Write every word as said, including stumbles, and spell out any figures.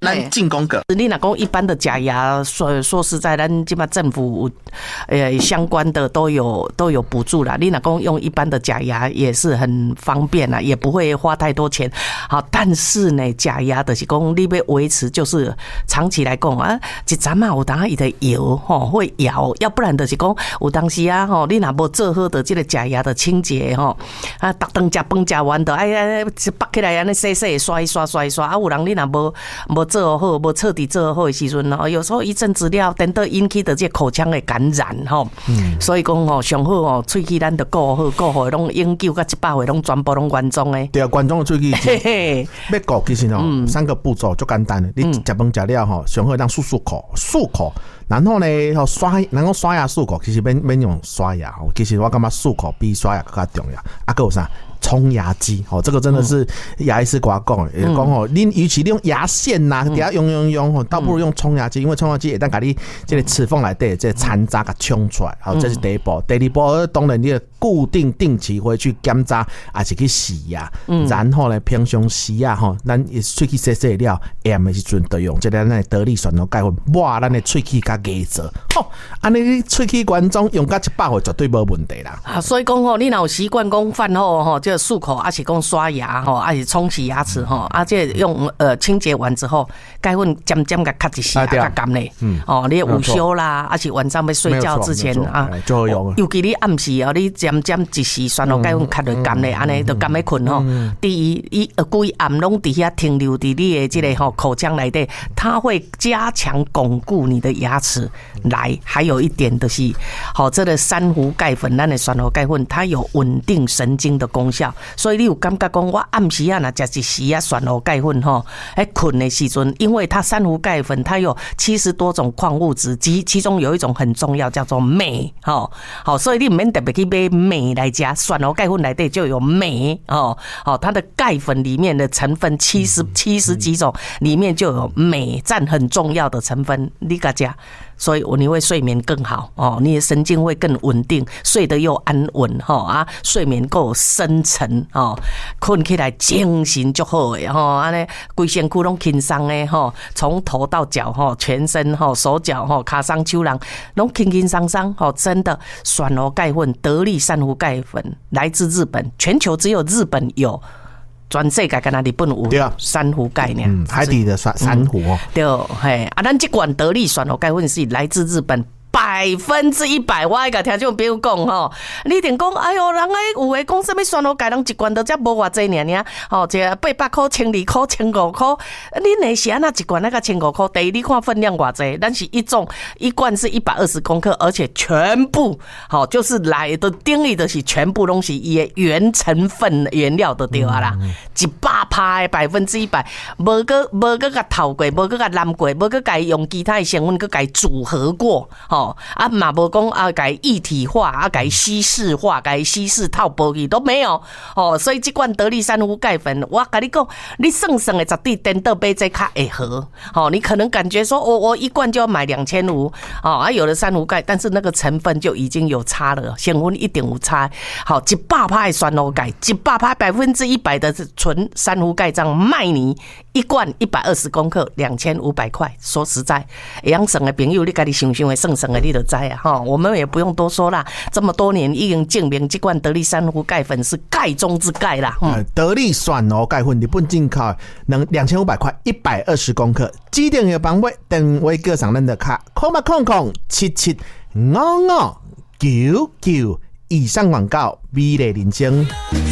咱进攻个， 你若讲一般的假牙，说说实在，咱基本政府呃相关的都有都有补助啦。你若讲用一般的假牙也是很方便啦，也不会花太多钱。好，但是呢，假牙就是讲你要维持，就是长期来讲啊，一阵啊有当啊伊的摇吼会摇，要不然就是讲有当时啊吼，你若无做好的这个假牙的清洁吼，啊，逐顿食饭食完的，哎呀，拔起来安尼洗洗刷一刷刷一刷，啊，有人你若无无做好，无彻底做好的时阵哦，有时候一阵子了，等到引起的这口腔的感染吼，嗯，所以讲吼，上好哦，喙齿咱得顾好，顾好拢永久甲一百岁拢全部拢完妆的。 对啊，完妆的喙齿，要顾其实哦，三个步骤就简单的，你食饭食了吼，上好让漱漱口，漱口。然后呢，刷，然后刷牙漱口，其实免免用刷牙，其实我感觉漱口比刷牙更加重要。啊，还有啥？冲牙机，哦，这个真的是牙医师跟我讲，也讲哦，你与其用牙线呐，给它用用用，哦，倒不如用冲牙机，因为冲牙机会当把你这个齿缝内底这残渣给冲出来，好，这是第一步。第二步，当然你要固定定期回去检查，还是去洗牙，然后呢，平常洗牙吼，咱喙齿洗洗了，下的时阵就用这个咱得力酸露钙粉，哇，咱的喙齿甲硬做，吼，安尼喙齿完妆用到一百岁绝对无问题啦。 啊，所以讲吼，你若有习惯讲饭后吼，就漱口，还是讲刷牙吼，还是冲洗牙齿吼，啊，这用呃清洁完之后，钙粉渐渐甲卡一洗，甲干嘞，嗯，哦，你午休啦，还是晚上要睡觉之前啊， 就好用。 尤其你暗时哦，你渐渐一时酸露钙粉卡就干嘞，安尼就干要困吼。第一，伊规暗拢伫遐停留伫你的这个吼口腔内底，它会加强巩固你的牙齿。来，还有一点的是，好，这个珊瑚钙粉，咱的酸露钙粉，它有稳定神经的功效。所以你有感觉讲，我暗时啊，若食一时啊酸露钙粉吼，哎困的时阵，因为它珊瑚钙粉它有七十多种矿物质，其其中有一种很重要，叫做镁，吼，好，所以你唔免特别去买镁来加，酸露钙粉内底就有镁，哦，好，它的钙粉里面的成分七十七十几种，里面就有镁，占很重要的成分，你加加。所以你会睡眠更好哦，你的神经会更稳定，睡得又安稳哈啊，睡眠够深沉哦，困起来精神就好诶哈，安尼规身躯拢轻松诶哈，从头到脚哈，全身哈，手脚哈，卡上手人拢轻轻松松哈，真的酸露钙粉，得力珊瑚钙粉来自日本，全球只有日本有。全世界跟那日本有珊瑚钙呢， 嗯，海底的珊珊瑚哦， 对，嘿，啊，咱这款得力酸露钙粉是来自日本。百分之一百，我爱甲听众朋友讲吼，你一定讲，哎哟，人诶有诶讲什么酸露钙，人一罐都才无偌济尔尔，吼，一个八百块、千二块、千五块，恁诶是安那一罐那个千五块？第一，你看分量偌济，咱是一种一罐是一百二十公克，而且全部，好，就是来的定义的是全部东西伊诶原成分原料都对啊啦，一百趴诶百分之一百，无个无个甲透过，无个甲染过，无个甲用其他诶成分个甲组合过，吼。啊，嘛无讲啊，改一体化啊，改稀释化，改稀释套玻璃都没有哦。所以这罐得力珊瑚钙粉，我跟你讲，你算算的绝对等到买这卡会合。哦，你可能感觉说，我、哦、我一罐就要买两千五，哦啊，有了珊瑚钙，但是那个成分就已经有差了，成分一点五差。好，一百趴的酸露钙，一百趴百分之一百的纯珊瑚钙状卖你一罐一百二十公克，两千五百块。说实在，会晓算的朋友，你家己想想的算算。你就知啊哈，我们也不用多说啦。这么多年已经证明，这罐得力珊瑚钙粉是钙中之钙啦。 嗯，得力酸露钙粉日本进口，能两千五百块，一百二十公克。指定的方位，电话叫上咱的卡，空八空空七七五五九九。以上广告，美丽人生。